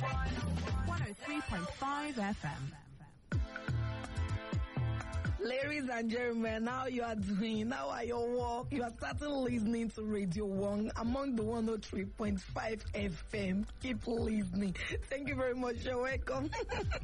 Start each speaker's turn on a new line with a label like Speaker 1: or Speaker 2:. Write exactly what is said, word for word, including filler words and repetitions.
Speaker 1: one oh three point five F M.
Speaker 2: Ladies and gentlemen, how you are doing? How are your work? You are starting listening to Radio One among the one oh three point five F M. Keep listening. Thank you very much. You're welcome.